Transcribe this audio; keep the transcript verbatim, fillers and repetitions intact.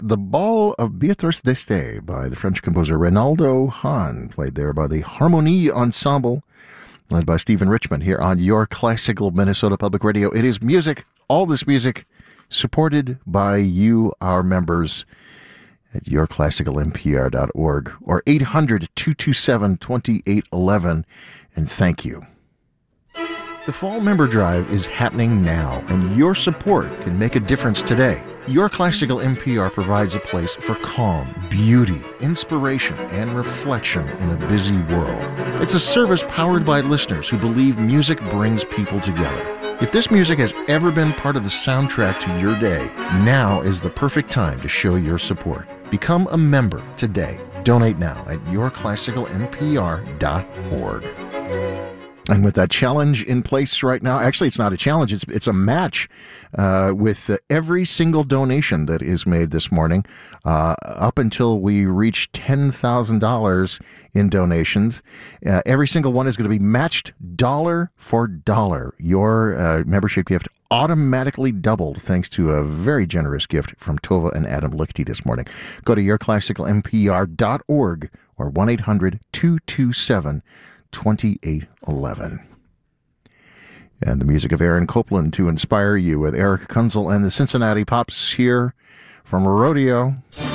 The Ball of Beatrice d'Este by the French composer Reynaldo Hahn, played there by the Harmonie Ensemble, led by Stephen Richmond here on Your Classical Minnesota Public Radio. It is music, all this music, supported by you, our members, at your classical n p r dot org or eight hundred, two two seven, two eight one one, and thank you. The Fall Member Drive is happening now, and your support can make a difference today. Your Classical N P R provides a place for calm, beauty, inspiration, and reflection in a busy world. It's a service powered by listeners who believe music brings people together. If this music has ever been part of the soundtrack to your day, now is the perfect time to show your support. Become a member today. Donate now at your classical n p r dot org. And with that challenge in place right now, actually it's not a challenge, it's it's a match uh, with uh, every single donation that is made this morning uh, up until we reach ten thousand dollars in donations. Uh, every single one is going to be matched dollar for dollar. Your uh, membership gift automatically doubled thanks to a very generous gift from Tova and Adam Lichty this morning. Go to your classical n p r dot org or one eight hundred, two two seven, twenty-eight eleven. And the music of Aaron Copland to inspire you with Eric Kunzel and the Cincinnati Pops here from Rodeo.